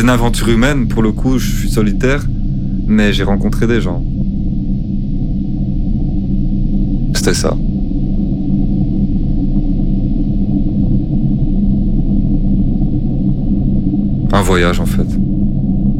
une aventure humaine, pour le coup, je suis solitaire, mais j'ai rencontré des gens. C'était ça. Un voyage, en fait.